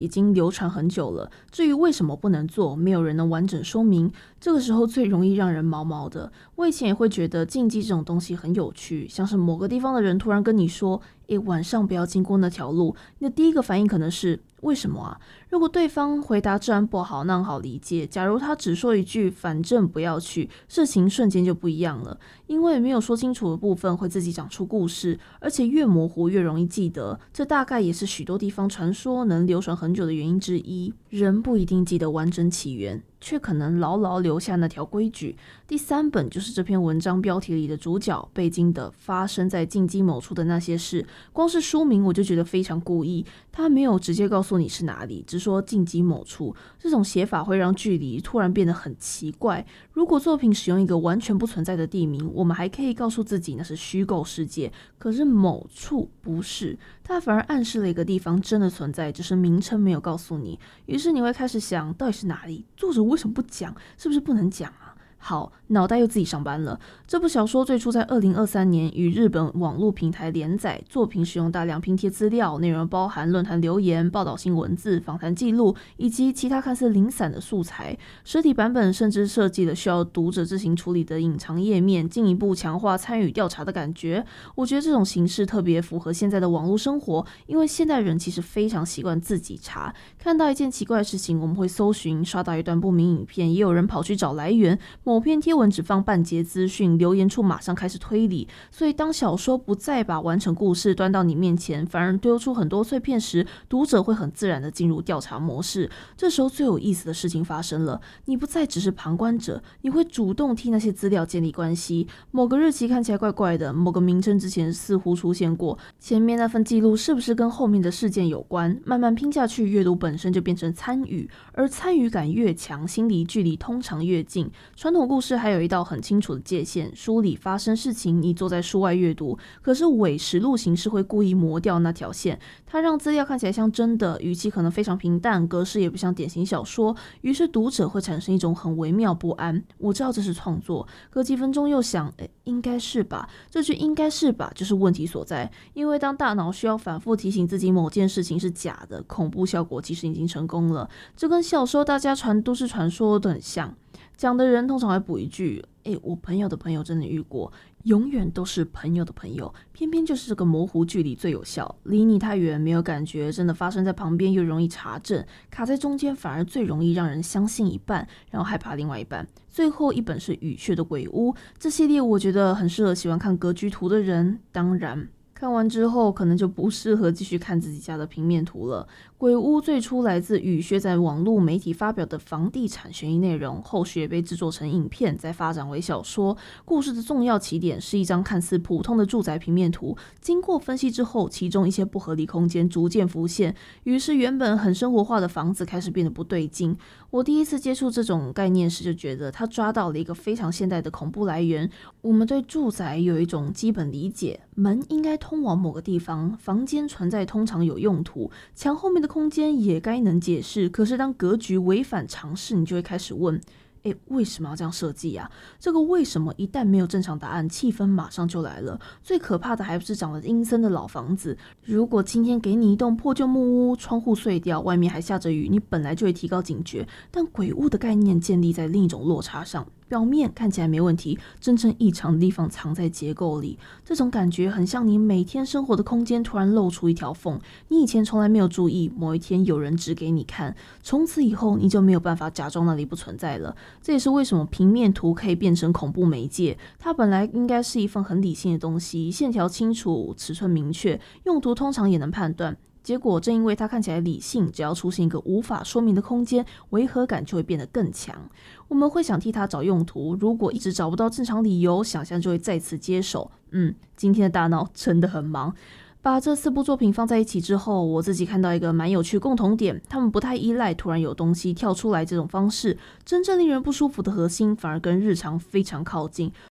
已经流传很久了，至于为什么不能做，没有人能完整说明。这个时候最容易让人毛毛的。我以前也会觉得禁忌这种东西很有趣，像是某个地方的人突然跟你说晚上不要经过那条路，你的第一个反应可能是为什么啊？如果对方回答治安不好，那很好理解。假如他只说一句反正不要去，事情瞬间就不一样了。因为没有说清楚的部分会自己长出故事，而且越模糊越容易记得，这大概也是许多地方传说能流传很久的原因之一。人不一定记得完整起源，却可能牢牢留下那条规矩。第3本就是这篇文章标题里的主角贝金的发生在禁忌某处的那些事，光是书名我就觉得非常故意，他没有直接告诉你是哪里，只说禁忌某处，这种写法会让距离突然变得很奇怪。如果作品使用一个完全不存在的地名，我们还可以告诉自己那是虚构世界，可是某处不是，它反而暗示了一个地方真的存在，只是名称没有告诉你。于是你会开始想，到底是哪里？作者为什么不讲？是不是不能讲啊？好，脑袋又自己上班了。这部小说最初在2023年于日本网络平台连载，作品使用大量拼贴资料，内容包含论坛留言、报道性文字、访谈记录以及其他看似零散的素材。实体版本甚至设计了需要读者自行处理的隐藏页面，进一步强化参与调查的感觉。我觉得这种形式特别符合现在的网络生活，因为现代人其实非常习惯自己查，看到一件奇怪的事情，我们会搜寻，刷到一段不明影片，也有人跑去找来源。某篇贴文只放半截资讯，留言处马上开始推理，所以当小说不再把完整故事端到你面前，反而丢出很多碎片时，读者会很自然的进入调查模式。这时候最有意思的事情发生了，你不再只是旁观者，你会主动替那些资料建立关系。某个日期看起来怪怪的，某个名称之前似乎出现过，前面那份记录是不是跟后面的事件有关？慢慢拼下去，阅读本身就变成参与，而参与感越强，心理距离通常越近。传统故事还有一道很清楚的界限，书里发生事情，你坐在书外阅读，可是伪实录形式会故意磨掉那条线，它让资料看起来像真的，语气可能非常平淡，格式也不像典型小说，于是读者会产生一种很微妙不安。我知道这是创作，隔几分钟又想，应该是吧？这句应该是吧就是问题所在，因为当大脑需要反复提醒自己某件事情是假的，恐怖效果其实已经成功了。这跟小时候大家传都市传说都很像，讲的人通常会补一句，我朋友的朋友真的遇过，永远都是朋友的朋友，偏偏就是这个模糊距离最有效，离你太远没有感觉，真的发生在旁边又容易查证，卡在中间反而最容易让人相信一半，然后害怕另外一半。最后一本是雨穴的鬼屋，这系列我觉得很适合喜欢看格局图的人，当然看完之后可能就不适合继续看自己家的平面图了。鬼屋最初来自雨穴在网络媒体发表的房地产悬疑内容，后续也被制作成影片，再发展为小说。故事的重要起点是一张看似普通的住宅平面图，经过分析之后，其中一些不合理空间逐渐浮现，于是原本很生活化的房子开始变得不对劲。我第一次接触这种概念时就觉得他抓到了一个非常现代的恐怖来源。我们对住宅有一种基本理解，门应该通往某个地方，房间存在通常有用途，墙后面的空间也该能解释，可是当格局违反常识，你就会开始问，为什么要这样设计啊？这个为什么一旦没有正常答案，气氛马上就来了。最可怕的还不是长得阴森的老房子，如果今天给你一栋破旧木屋，窗户碎掉，外面还下着雨，你本来就会提高警觉，但鬼屋的概念建立在另一种落差上，表面看起来没问题，真正异常的地方藏在结构里。这种感觉很像你每天生活的空间突然露出一条缝，你以前从来没有注意，某一天有人指给你看，从此以后你就没有办法假装那里不存在了。这也是为什么平面图可以变成恐怖媒介，它本来应该是一份很理性的东西，线条清楚，尺寸明确，用途通常也能判断。结果正因为它看起来理性，只要出现一个无法说明的空间，违和感就会变得更强。我们会想替它找用途，如果一直找不到正常理由，想象就会再次接手。今天的大脑真的很忙。把这4部作品放在一起之后，我自己看到一个蛮有趣共同点，他们不太依赖突然有东西跳出来这种方式，真正令人不舒服的核心反而跟日常非常靠近，